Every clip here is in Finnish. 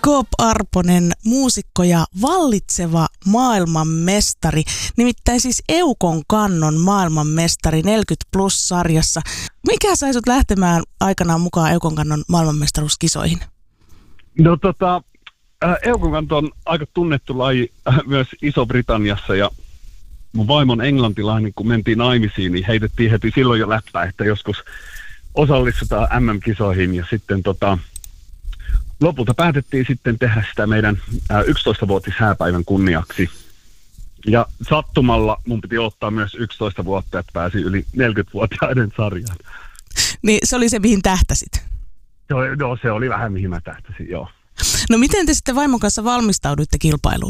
Coop Arponen, muusikko ja vallitseva maailmanmestari, nimittäin siis Eukon kannon maailmanmestari 40+-sarjassa. Mikä sai sut lähtemään aikanaan mukaan Eukon kannon maailmanmestaruuskisoihin? No Eukon kanto on aika tunnettu laji myös Iso-Britanniassa ja mun vaimon englantilainen, kun mentiin naimisiin, niin heitettiin heti silloin jo läppää, että joskus osallistutaan MM-kisoihin ja sitten lopulta päätettiin sitten tehdä sitä meidän 11-vuotishääpäivän kunniaksi. Ja sattumalla mun piti ottaa myös 11 vuotta, että pääsi yli 40-vuotiaiden sarjaan. Niin se oli se, mihin tähtäsit? Joo, se oli vähän mihin mä tähtäsin, joo. No miten te sitten vaimon kanssa valmistauduitte kilpailuun?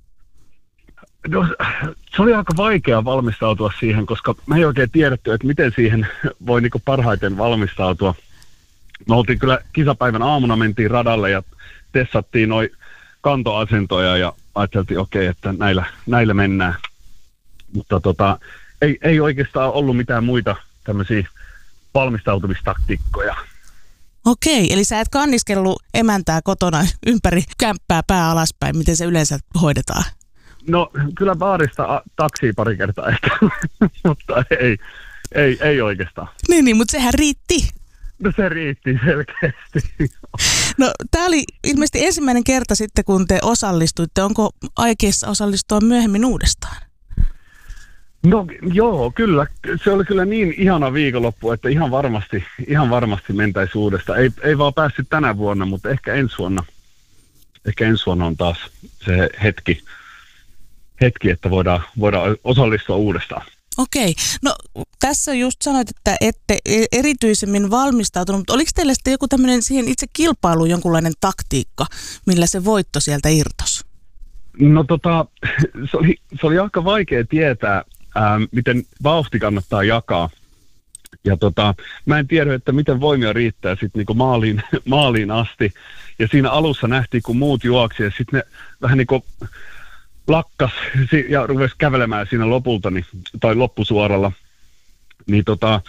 No, se oli aika vaikea valmistautua siihen, koska me ei oikein tiedetty, että miten siihen voi niinku parhaiten valmistautua. Me oltiin kyllä kisapäivän aamuna, mentiin radalle ja tessattiin noi kantoasentoja ja ajateltiin okei, että näillä mennään. Mutta ei oikeastaan ollut mitään muita tämmöisiä valmistautumistaktiikkoja. Okei, eli sä et kanniskellut emäntää kotona ympäri kämppää pää alaspäin, miten se yleensä hoidetaan? No kyllä baarista taksia pari kertaa ehkä, mutta ei oikeastaan. Niin, mutta sehän riitti. No se riitti selkeästi. No tää oli ilmeisesti ensimmäinen kerta sitten, kun te osallistuitte. Onko aikeissa osallistua myöhemmin uudestaan? No joo, kyllä. Se oli kyllä niin ihana viikonloppu, että ihan varmasti mentäisi uudestaan. Ei vaan päässyt tänä vuonna, mutta ehkä ensi vuonna. Ehkä ensi vuonna on taas se hetki, että voidaan osallistua uudestaan. Okei. No tässä just sanoit, että ette erityisemmin valmistautunut, mutta oliko teillä sitten joku tämmöinen siihen itse kilpailuun jonkunlainen taktiikka, millä se voitto sieltä irtosi? No se oli aika vaikea tietää, miten vauhti kannattaa jakaa. Ja mä en tiedä, että miten voimia riittää sitten niinku maaliin asti. Ja siinä alussa nähtiin, kun muut juoksi ja sitten ne vähän niinku lakkas ja rupesi kävelemään siinä lopulta tai loppusuoralla. Niin